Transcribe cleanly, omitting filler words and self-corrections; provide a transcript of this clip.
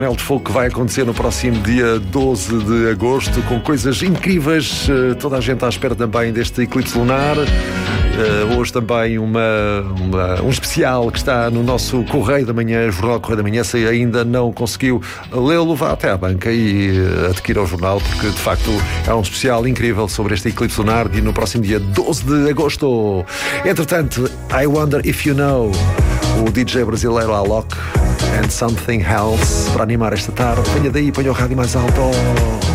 Mel de Fogo que vai acontecer no próximo dia 12 de agosto, com coisas incríveis, toda a gente à espera também deste eclipse lunar. Hoje também um especial que está no nosso Correio da Manhã, Jornal Correio da Manhã. Se ainda não conseguiu lê-lo, vá até à banca e adquira o jornal, porque de facto é um especial incrível sobre este eclipse lunar e no próximo dia 12 de agosto. Entretanto, I Wonder If You Know, o DJ brasileiro Alok and Something Else, para animar esta tarde. Venha daí, ponha o rádio mais alto.